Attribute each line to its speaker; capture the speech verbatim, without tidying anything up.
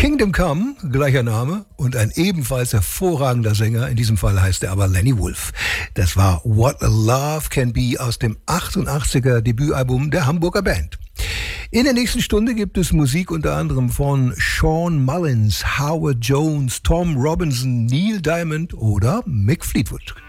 Speaker 1: Kingdom Come, gleicher Name, und ein ebenfalls hervorragender Sänger, in diesem Fall heißt er aber Lenny Wolf. Das war What a Love Can Be aus dem achtundachtziger Debütalbum der Hamburger Band. In der nächsten Stunde gibt es Musik unter anderem von Sean Mullins, Howard Jones, Tom Robinson, Neil Diamond oder Mick Fleetwood.